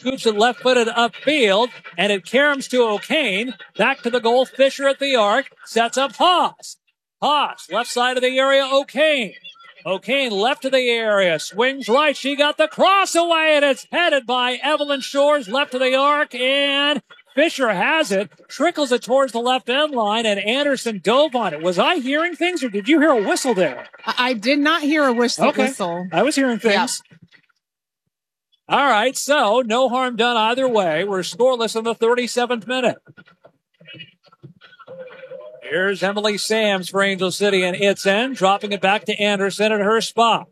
scoops it left-footed upfield, and it caroms to O'Kane. Back to the goal, Fisher at the arc, sets up Haas. Haas, left side of the area, O'Kane. O'Kane left of the area, swings right. She got the cross away, and it's headed by Evelyn Shores left of the arc, and Fisher has it, trickles it towards the left end line, and Anderson dove on it. Was I hearing things, or did you hear a whistle there? I did not hear a whistle. I was hearing things. Yeah. All right, so no harm done either way. We're scoreless in the 37th minute. Here's Emily Sams for Angel City, and it's in, dropping it back to Anderson at her spot.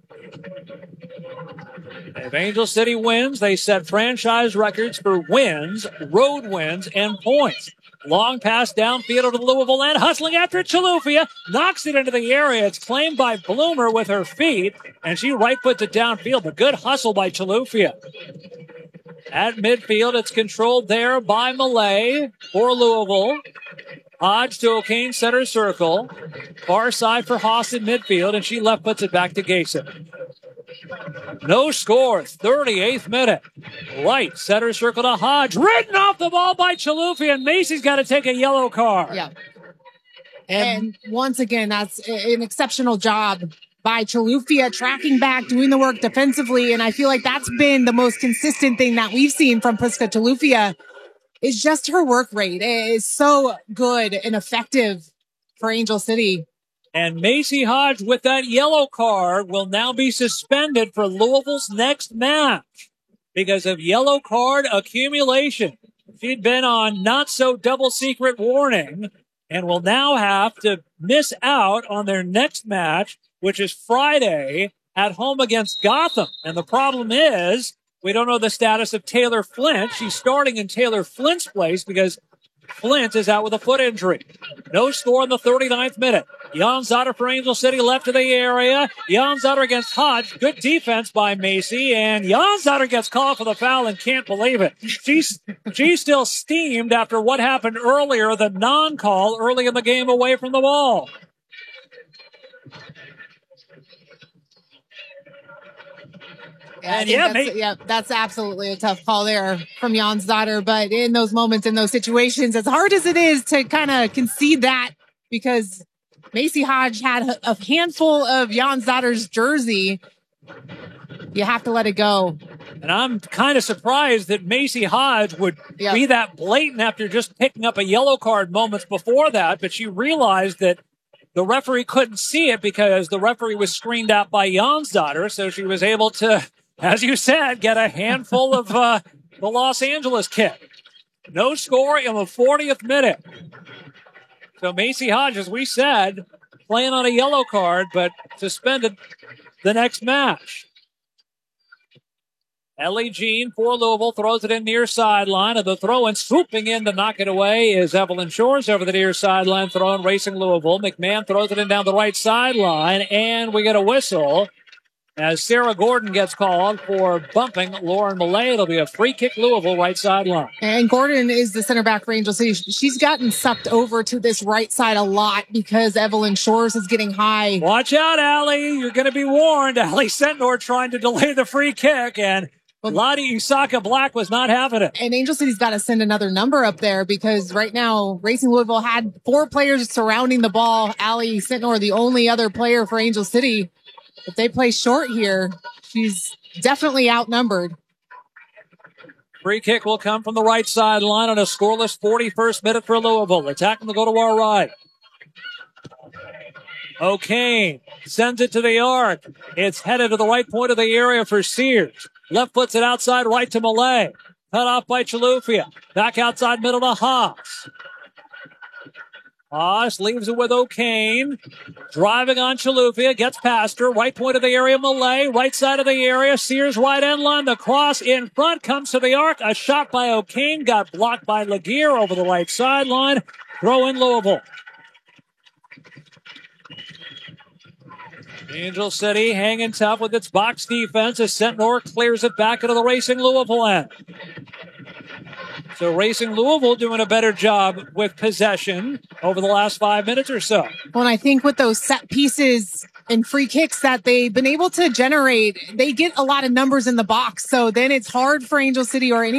If Angel City wins, they set franchise records for wins, road wins, and points. Long pass downfield to the Louisville end, hustling after Chilufya, knocks it into the area. It's claimed by Bloomer with her feet, and she right puts it downfield. A good hustle by Chilufya. At midfield, it's controlled there by Malay for Louisville. Hodge to O'Kane center circle. Far side for Haas in midfield, and she left puts it back to Gayson. No score, 38th minute. Right, center circle to Hodge. Ridden off the ball by Chilufya, and Macy's got to take a yellow card. Yeah. And once again, that's an exceptional job by Chilufya, tracking back, doing the work defensively, and I feel like that's been the most consistent thing that we've seen from Priska Chilufya. Is just her work rate. It is so good and effective for Angel City. And Macy Hodge, with that yellow card, will now be suspended for Louisville's next match because of yellow card accumulation. She'd been on not so double secret warning and will now have to miss out on their next match, which is Friday at home against Gotham. And the problem is, we don't know the status of Taylor Flint. She's starting in Taylor Flint's place because Flint is out with a foot injury. No score in the 39th minute. Janzadar for Angel City left of the area. Janzadar against Hodge. Good defense by Macy. And Janzadar gets called for the foul and can't believe it. She's still steamed after what happened earlier, the non-call early in the game away from the ball. That's absolutely a tough call there from Janzadar. But in those moments, in those situations, as hard as it is to kind of concede that, because Macy Hodge had a handful of Janzadar's jersey, you have to let it go. And I'm kind of surprised that Macy Hodge would be that blatant after just picking up a yellow card moments before that, but she realized that the referee couldn't see it because the referee was screened out by Janzadar, so she was able to, as you said, get a handful of the Los Angeles kick. No score in the 40th minute. So Macy Hodge, as we said, playing on a yellow card, but suspended the next match. Ellie Jean for Louisville throws it in near sideline, and the throw and swooping in to knock it away is Evelyn Shores over the near sideline, throwing racing Louisville. McMahon throws it in down the right sideline, and we get a whistle as Sarah Gordon gets called for bumping Lauren Malay. It'll be a free kick Louisville right sideline. And Gordon is the center back for Angel City. She's gotten sucked over to this right side a lot because Evelyn Shores is getting high. Watch out, Allie. You're going to be warned. Allie Sentnor trying to delay the free kick, and Lottie Isaka Black was not having it. And Angel City's got to send another number up there because right now Racing Louisville had 4 players surrounding the ball. Allie Sentnor, the only other player for Angel City. If they play short here, she's definitely outnumbered. Free kick will come from the right sideline on a scoreless 41st minute for Louisville. Attacking will go to our right. O'Kane sends it to the arc. It's headed to the right point of the area for Sears. Left puts it outside right to Malay. Cut off by Chilufya. Back outside middle to Haas. Haas leaves it with O'Kane. Driving on Chilufya. Gets past her. Right point of the area, Malay. Right side of the area. Sears right end line. The cross in front comes to the arc. A shot by O'Kane. Got blocked by Laguerre over the right sideline. Throw in Louisville. Angel City hanging tough with its box defense as Sentnor clears it back into the Racing Louisville end. So Racing Louisville doing a better job with possession over the last 5 minutes or so. Well, and I think with those set pieces and free kicks that they've been able to generate, they get a lot of numbers in the box. So then it's hard for Angel City or any